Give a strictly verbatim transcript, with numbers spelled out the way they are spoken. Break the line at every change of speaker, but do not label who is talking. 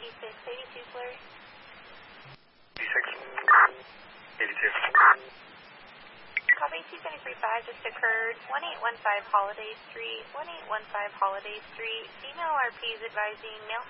eighty-six eighty-two, Flurry.
eighty-six eighty-two.
Copy two seven three five just occurred. one eight one five Holiday Street, one eight one five Holiday Street. Female R P is advising male